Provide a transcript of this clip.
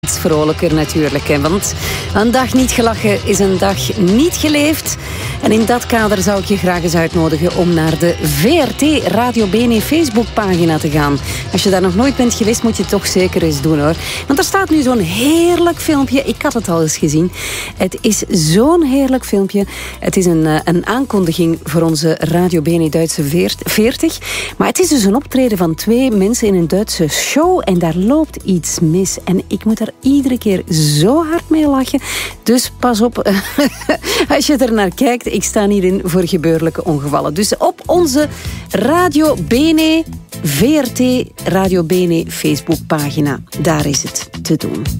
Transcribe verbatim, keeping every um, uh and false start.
Iets vrolijker natuurlijk, hè? Want een dag niet gelachen is een dag niet geleefd. En in dat kader zou ik je graag eens uitnodigen om naar de V R T Radio Bene Facebookpagina te gaan. Als je daar nog nooit bent geweest, moet je het toch zeker eens doen, hoor. Want er staat nu zo'n heerlijk filmpje. Ik had het al eens gezien. Het is zo'n heerlijk filmpje. Het is een, een aankondiging voor onze Radio Bene Duitse veertig. Maar het is dus een optreden van twee mensen in een Duitse show. En daar loopt iets mis. En ik moet er iedere keer zo hard mee lachen. Dus pas op als je er naar kijkt. Ik sta hierin voor gebeurlijke ongevallen. Dus op onze Radio Bene V R T Radio Bene Facebookpagina. Daar is het te doen.